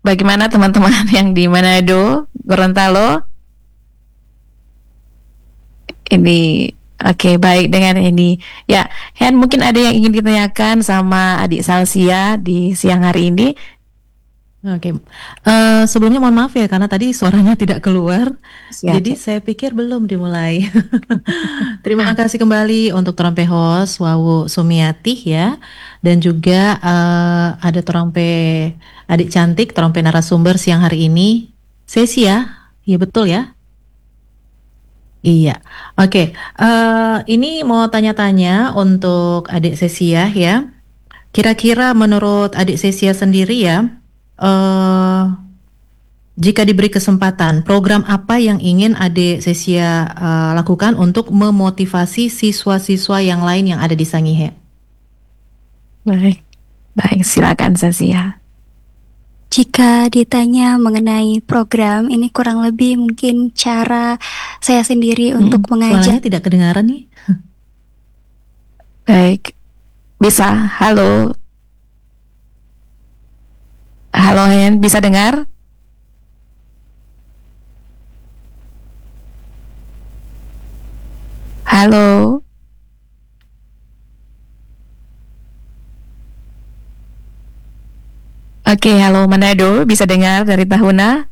Bagaimana teman-teman yang di Manado, Gorontalo? Ini oke, baik dengan ini. Ya, Hen, mungkin ada yang ingin ditanyakan sama adik Salsia di siang hari ini. Oke, sebelumnya mohon maaf ya karena tadi suaranya tidak keluar, Siap. jadi saya pikir belum dimulai. Terima kasih kembali untuk trompe host Wawu Sumiati ya, dan juga ada trompe adik cantik, trompe narasumber siang hari ini, Sesi ya, iya betul ya? Iya, oke. Ini mau tanya-tanya untuk adik Sesia ya. Kira-kira menurut adik Sesia sendiri ya, eh jika diberi kesempatan, program apa yang ingin adik Sesia lakukan untuk memotivasi siswa-siswa yang lain yang ada di Sangihe? Baik, baik, silakan Salsia. Jika ditanya mengenai program, ini kurang lebih mungkin cara saya sendiri untuk Suaranya mengajak. tidak kedengaran nih. Baik, bisa. Halo, halo Hen, bisa dengar? Halo. Oke, halo Manado, bisa dengar dari Tahuna?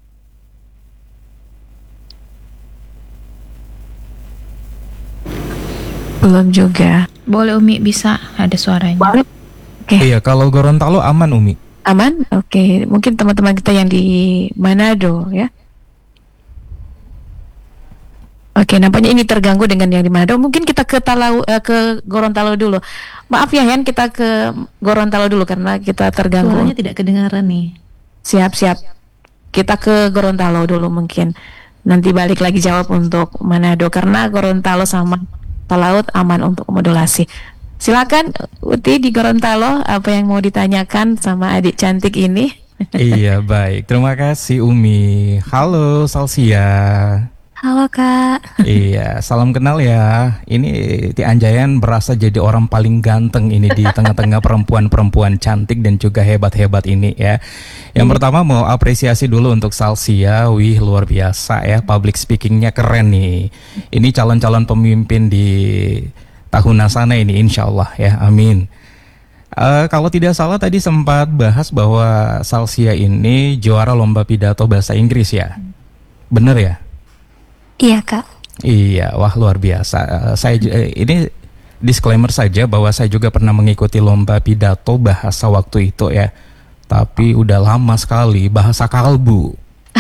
Belum juga. Boleh Umi, bisa ada suaranya. Oke, Iya, kalau Gorontalo aman Umi. aman? Oke, mungkin teman-teman kita yang di Manado ya. Oke, nampaknya ini terganggu dengan yang di Manado. Mungkin kita ke ke Gorontalo dulu. Maaf ya Hen, kita ke Gorontalo dulu karena kita terganggu. Suaranya tidak kedengaran nih. Siap-siap. Kita ke Gorontalo dulu mungkin. Nanti balik lagi jawab untuk Manado karena Gorontalo sama Talaut aman untuk modulasi. Silakan Uti di Gorontalo, apa yang mau ditanyakan sama adik cantik ini? Iya, baik. Terima kasih Umi. Halo Salsia. Halo Kak. Iya, salam kenal ya. Ini Ti Anjayan berasa jadi orang paling ganteng ini di tengah-tengah perempuan-perempuan cantik dan juga hebat-hebat ini ya. Yang pertama mau apresiasi dulu untuk Salsia. Wih, luar biasa ya, public speakingnya keren nih. Ini calon-calon pemimpin di tahun sana ini insya Allah ya, amin. Kalau tidak salah tadi sempat bahas bahwa Salsia ini juara lomba pidato bahasa Inggris ya. Bener ya? Iya Kak. Iya, wah luar biasa. Ini disclaimer saja bahwa saya juga pernah mengikuti lomba pidato bahasa waktu itu ya. Tapi udah lama sekali, bahasa kalbu.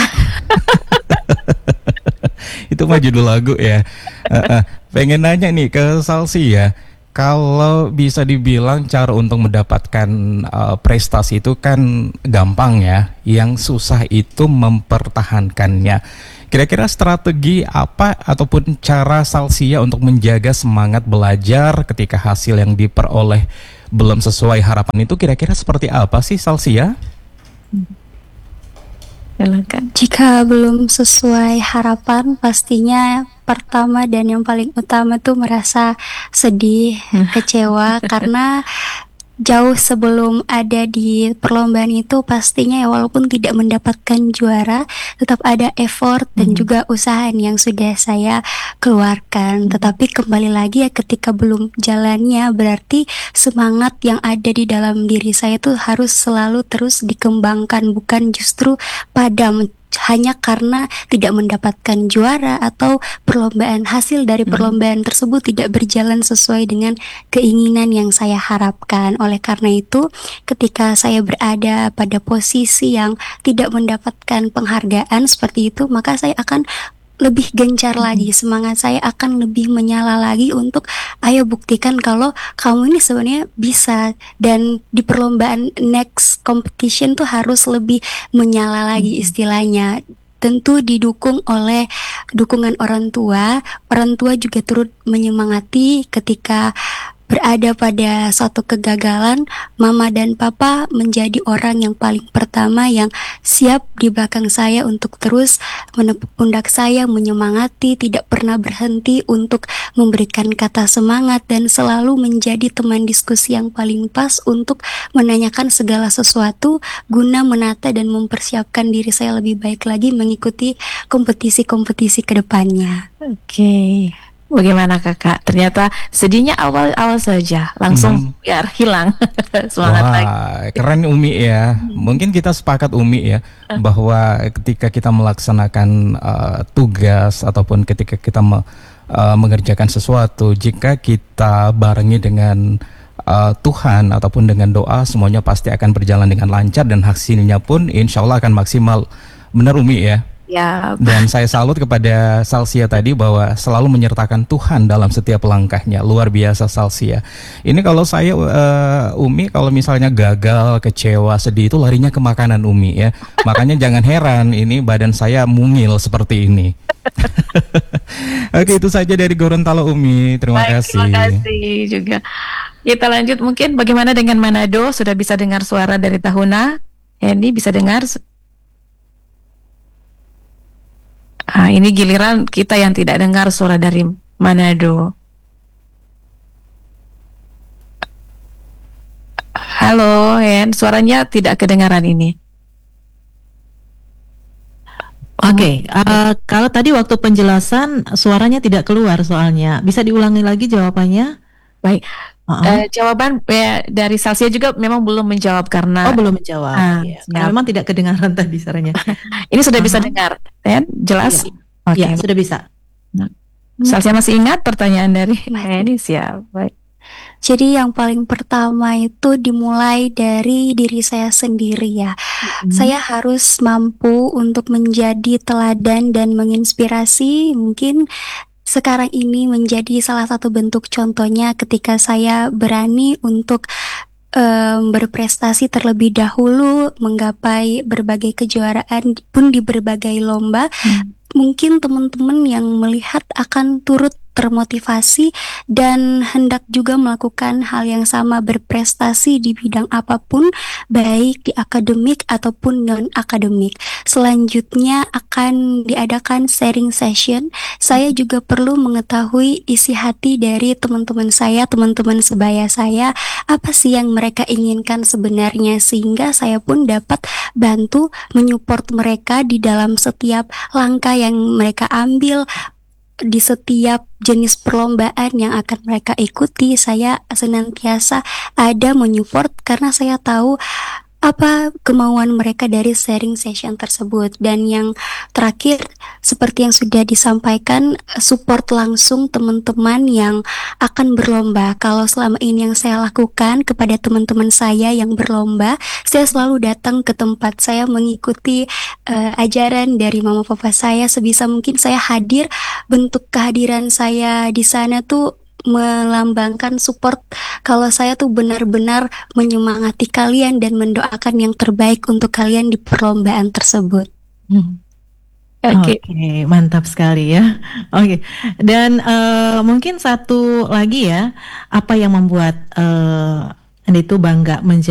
Itu mah judul lagu ya. Pengen nanya nih ke Salsi ya. Kalau bisa dibilang cara untuk mendapatkan prestasi itu kan gampang ya. Yang susah itu mempertahankannya. Kira-kira strategi apa ataupun cara Salsia untuk menjaga semangat belajar ketika hasil yang diperoleh belum sesuai harapan itu kira-kira seperti apa sih Salsia? Silakan. Jika belum sesuai harapan, pastinya pertama dan yang paling utama tuh merasa sedih, kecewa karena jauh sebelum ada di perlombaan itu pastinya ya walaupun tidak mendapatkan juara tetap ada effort dan juga usaha yang sudah saya keluarkan. Tetapi kembali lagi ya ketika belum jalannya berarti semangat yang ada di dalam diri saya itu harus selalu terus dikembangkan, bukan justru padam hanya karena tidak mendapatkan juara atau perlombaan hasil dari perlombaan tersebut tidak berjalan sesuai dengan keinginan yang saya harapkan. Oleh karena itu, ketika saya berada pada posisi yang tidak mendapatkan penghargaan seperti itu, maka saya akan lebih gencar lagi, semangat saya akan lebih menyala lagi untuk ayo buktikan kalau kamu ini sebenarnya bisa, dan di perlombaan next competition tuh harus lebih menyala lagi istilahnya. Tentu didukung oleh dukungan orang tua juga turut menyemangati ketika berada pada suatu kegagalan, mama dan papa menjadi orang yang paling pertama yang siap di belakang saya untuk terus menepuk pundak saya, menyemangati, tidak pernah berhenti untuk memberikan kata semangat dan selalu menjadi teman diskusi yang paling pas untuk menanyakan segala sesuatu guna menata dan mempersiapkan diri saya lebih baik lagi mengikuti kompetisi-kompetisi ke depannya. Oke. Bagaimana kakak? Ternyata sedihnya awal-awal saja, langsung biar hilang semangat lagi. Wah, keren Umi ya. Mungkin kita sepakat Umi ya bahwa ketika kita melaksanakan tugas ataupun ketika kita mengerjakan sesuatu, jika kita barengi dengan Tuhan ataupun dengan doa, semuanya pasti akan berjalan dengan lancar dan hasilnya pun insya Allah akan maksimal. Benar Umi ya? Ya, Dan saya salut kepada Salsia tadi bahwa selalu menyertakan Tuhan dalam setiap langkahnya. Luar biasa Salsia. Ini kalau saya Umi kalau misalnya gagal, kecewa, sedih itu larinya ke makanan Umi ya. Makanya jangan heran ini badan saya mungil seperti ini. Oke, itu saja dari Gorontalo Umi. Terima baik, kasih. terima kasih juga. Kita lanjut mungkin bagaimana dengan Manado? Sudah bisa dengar suara dari Tahuna? Hendy bisa dengar? Ini giliran kita yang tidak dengar suara dari Manado. Halo, Hen, suaranya tidak kedengaran ini. Oke, kalau tadi waktu penjelasan suaranya tidak keluar soalnya. Bisa diulangi lagi jawabannya? Baik. Jawaban dari Salsia juga memang belum menjawab karena belum menjawab. Iya, karena memang tidak kedengaran tadi suaranya. ini sudah bisa dengar, Hen? Jelas? Iya. Oke. Ya, sudah bisa. Salsia masih ingat pertanyaan dari Masih. Hendy? Siap. Baik. Jadi yang paling pertama itu dimulai dari diri saya sendiri ya. Saya harus mampu untuk menjadi teladan dan menginspirasi. Mungkin sekarang ini menjadi salah satu bentuk contohnya ketika saya berani untuk berprestasi terlebih dahulu, menggapai berbagai kejuaraan pun di berbagai lomba. Mungkin teman-teman yang melihat akan turut termotivasi dan hendak juga melakukan hal yang sama, berprestasi di bidang apapun, baik di akademik ataupun non-akademik. Selanjutnya akan diadakan sharing session. Saya juga perlu mengetahui isi hati dari teman-teman saya, teman-teman sebaya saya, apa sih yang mereka inginkan sebenarnya, sehingga saya pun dapat bantu menyupport mereka di dalam setiap langkah yang mereka ambil, di setiap jenis perlombaan yang akan mereka ikuti. Saya senantiasa ada menyupport karena saya tahu apa kemauan mereka dari sharing session tersebut. Dan yang terakhir, seperti yang sudah disampaikan, support langsung teman-teman yang akan berlomba. Kalau selama ini yang saya lakukan kepada teman-teman saya yang berlomba, saya selalu datang ke tempat, saya mengikuti ajaran dari mama papa saya. Sebisa mungkin saya hadir. Bentuk kehadiran saya di sana tuh melambangkan support kalau saya tuh benar-benar menyemangati kalian dan mendoakan yang terbaik untuk kalian di perlombaan tersebut. Oke. Oke, mantap sekali ya. Oke, dan mungkin satu lagi ya, apa yang membuat Anda itu bangga menjadi